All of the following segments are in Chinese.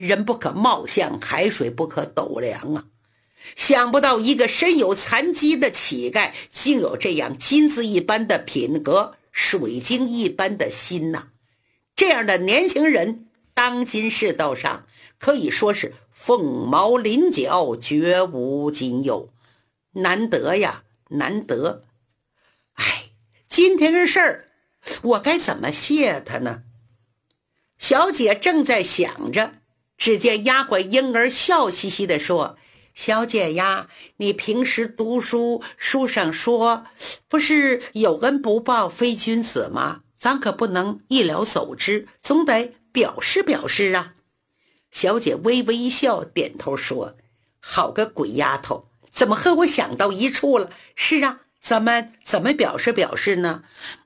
人不可貌相，海水不可斗量啊！想不到一个身有残疾的乞丐，竟有这样金子一般的品格，水晶一般的心呐！这样的年轻人，当今世道上可以说是凤毛麟角，绝无仅有，难得呀，难得！哎，今天的事儿，我该怎么谢他呢？小姐正在想着，只见丫鬟婴儿笑嘻嘻地说：小姐呀，你平时读书，书上说不是有恩不报非君子吗？咱可不能一了走之，总得表示表示啊。小姐微微一笑，点头说：好个鬼丫头，怎么和我想到一处了？是啊，咱们怎么表示表示呢？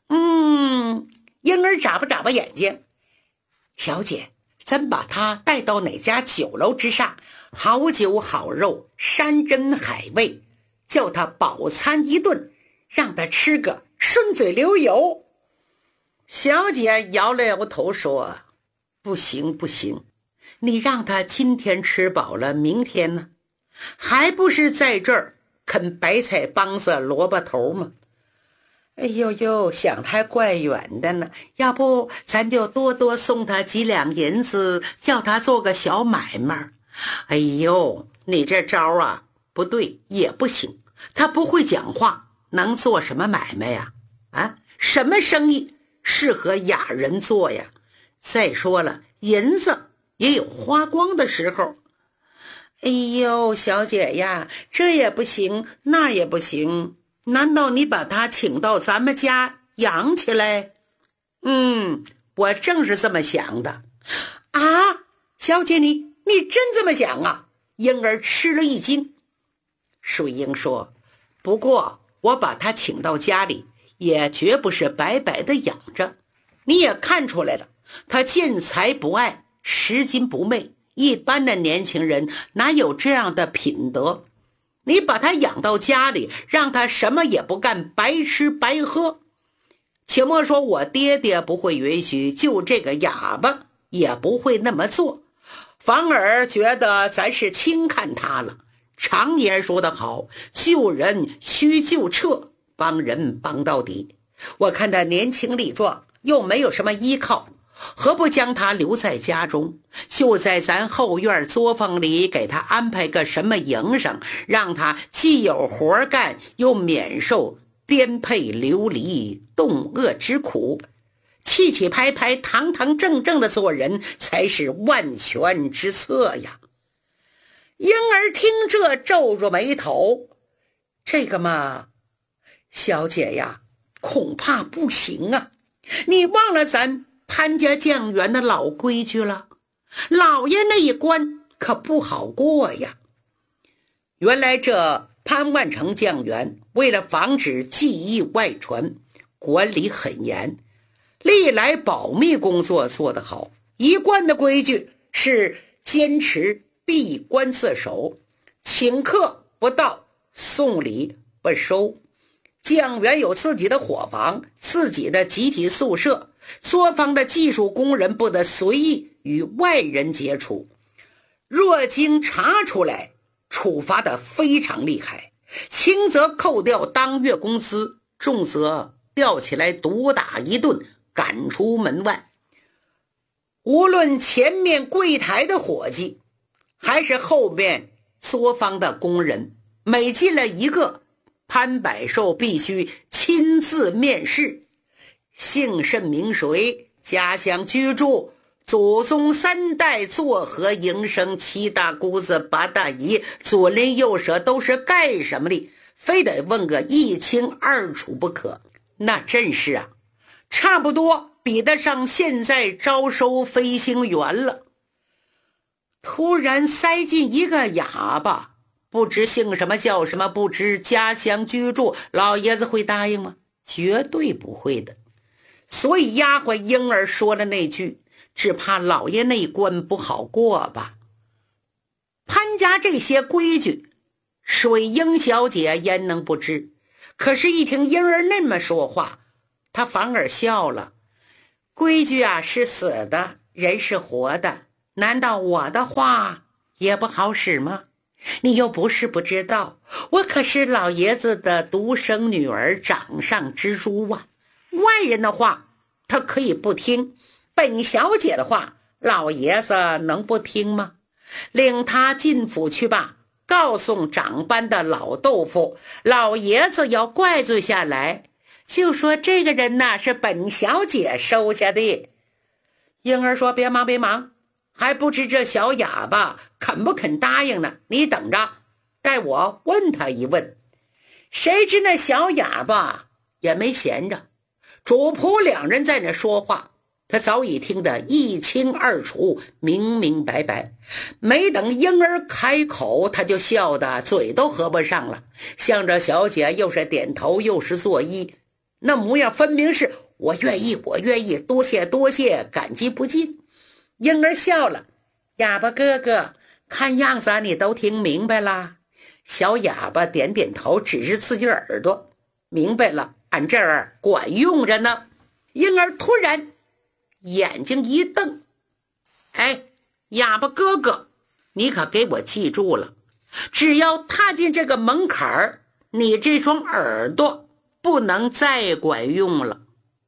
婴儿眨巴眨巴眼睛，小姐，咱把他带到哪家酒楼之上，好酒好肉，山珍海味，叫他饱餐一顿，让他吃个顺嘴流油。小姐摇了摇头说：不行不行，你让他今天吃饱了，明天呢？还不是在这儿啃白菜帮子萝卜头吗？哎呦呦，想他还怪远的呢，要不咱就多多送他几两银子，叫他做个小买卖。哎呦，你这招啊，不对也不行，他不会讲话，能做什么买卖呀？啊，什么生意适合雅人做呀？再说了，银子也有花光的时候。哎呦，小姐呀，这也不行，那也不行，难道你把他请到咱们家养起来？我正是这么想的。啊，小姐你真这么想啊？婴儿吃了一惊。水英说：不过我把他请到家里，也绝不是白白的养着。你也看出来了，他见财不爱，拾金不昧，一般的年轻人哪有这样的品德？你把他养到家里，让他什么也不干，白吃白喝，且莫说我爹爹不会允许，就这个哑巴也不会那么做，反而觉得咱是轻看他了。常言说得好，救人须救彻，帮人帮到底。我看他年轻力壮，又没有什么依靠，何不将他留在家中，就在咱后院作坊里给他安排个什么营生，让他既有活干，又免受颠沛流离冻饿之苦，气气拍拍堂堂正正的做人，才是万全之策呀。婴儿听这皱着眉头，这个嘛，小姐呀，恐怕不行啊，你忘了咱潘家酱园的老规矩了，老爷那一关可不好过呀。原来这潘万成酱园为了防止技艺外传，管理很严，历来保密工作做得好，一贯的规矩是坚持闭关自守，请客不到，送礼不收。酱园有自己的伙房，自己的集体宿舍，作坊的技术工人不得随意与外人接触，若经查出来，处罚的非常厉害，轻则扣掉当月工资，重则吊起来毒打一顿，赶出门外。无论前面柜台的伙计，还是后面作坊的工人，每进了一个，潘百寿必须亲自面试，姓甚名谁，家乡居住，祖宗三代作何营生，七大姑子八大姨，左邻右舍都是干什么的，非得问个一清二楚不可。那真是啊，差不多比得上现在招收飞行员了。突然塞进一个哑巴，不知姓什么叫什么，不知家乡居住，老爷子会答应吗？绝对不会的。所以丫鬟婴儿说了那句，只怕老爷那一关不好过吧。潘家这些规矩，水英小姐焉能不知？可是一听婴儿那么说话，她反而笑了。规矩啊是死的，人是活的， 难道我的话也不好使吗？你又不是不知道，我可是老爷子的独生女儿，掌上之珠啊！外人的话他可以不听，本小姐的话老爷子能不听吗？领他进府去吧，告诉长班的老豆腐，老爷子要怪罪下来，就说这个人呐是本小姐收下的。婴儿说别忙别忙，还不知这小哑巴肯不肯答应呢，你等着，待我问他一问。谁知那小哑巴也没闲着，主仆两人在那说话，他早已听得一清二楚，明明白白。没等婴儿开口，他就笑得嘴都合不上了，向着小姐又是点头又是作揖，那模样分明是我愿意我愿意，多谢多谢，感激不尽。婴儿笑了，哑巴哥哥，看样子你都听明白了。小哑巴点点头，指着自己耳朵，明白了，俺这儿管用着呢。婴儿突然眼睛一瞪，哎，哑巴哥哥，你可给我记住了，只要踏进这个门槛儿，你这双耳朵不能再管用了。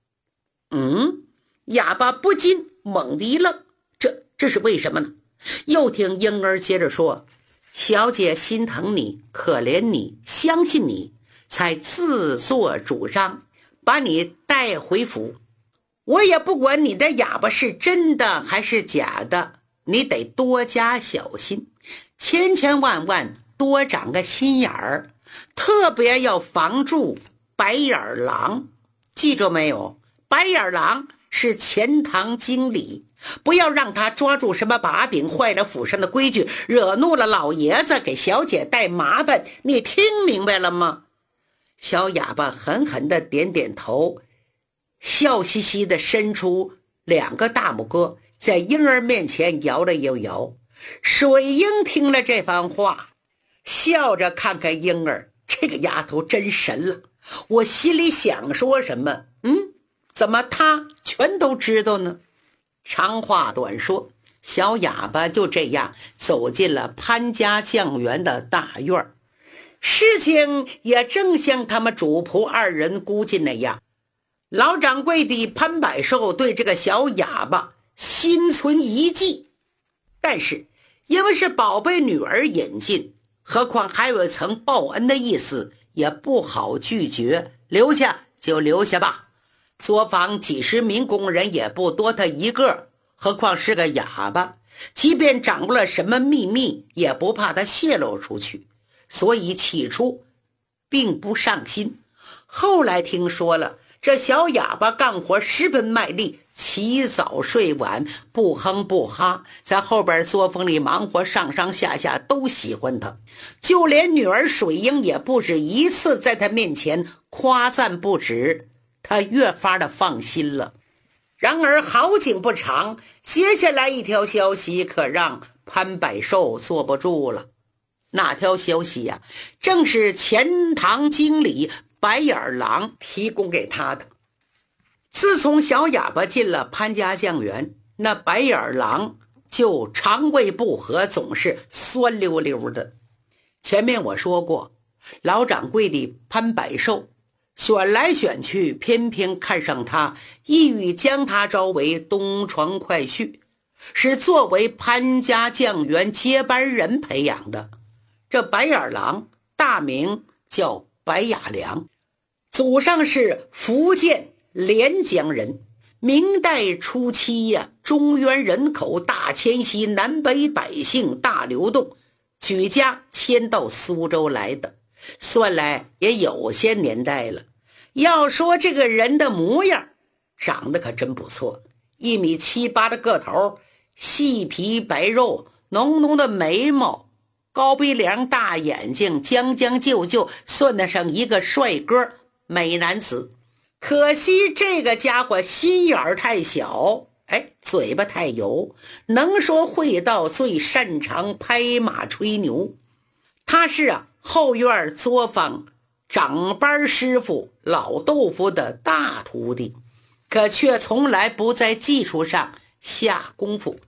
哑巴不禁猛地一愣，这是为什么呢？又听婴儿接着说，小姐心疼你，可怜你，相信你，才自作主张把你带回府。我也不管你的哑巴是真的还是假的，你得多加小心，千千万万多长个心眼儿，特别要防住白眼狼。记住没有？白眼狼是钱塘经理，不要让他抓住什么把柄，坏了府上的规矩，惹怒了老爷子，给小姐带麻烦。你听明白了吗？小哑巴狠狠地点点头，笑嘻嘻地伸出两个大拇哥，在婴儿面前摇了又摇。水英听了这番话，笑着看看婴儿，这个丫头真神了。我心里想说什么，怎么她全都知道呢？长话短说，小哑巴就这样走进了潘家酱园的大院。事情也正像他们主仆二人估计那样，老掌柜的潘百寿对这个小哑巴心存疑忌，但是因为是宝贝女儿引进，何况还有一层报恩的意思，也不好拒绝，留下就留下吧。作坊几十名工人也不多他一个，何况是个哑巴，即便掌握了什么秘密，也不怕他泄露出去，所以起初并不上心。后来听说了，这小哑巴干活十分卖力，起早睡晚，不哼不哈，在后边作坊里忙活，上上下下都喜欢他，就连女儿水英也不止一次在他面前夸赞不止，他越发的放心了。然而好景不长，接下来一条消息可让潘百寿坐不住了。哪条消息呀？正是钱塘经理白眼狼提供给他的。自从小哑巴进了潘家酱园，那白眼狼就肠胃不和，总是酸溜溜的。前面我说过，老掌柜的潘百寿选来选去，偏偏看上他，意欲将他招为东床快婿，是作为潘家酱园接班人培养的。这白眼狼大名叫白雅良，祖上是福建连江人。明代初期呀，中原人口大迁徙，南北百姓大流动，举家迁到苏州来的，算来也有些年代了。要说这个人的模样，长得可真不错，1.78米的个头，细皮白肉，浓浓的眉毛，高鼻梁，大眼睛，将将就就，算得上一个帅哥美男子。可惜这个家伙心眼儿太小，嘴巴太油，能说会道，最擅长拍马吹牛。他是后院作坊长班师傅老豆腐的大徒弟，可却从来不在技术上下功夫。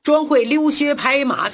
专会溜须拍马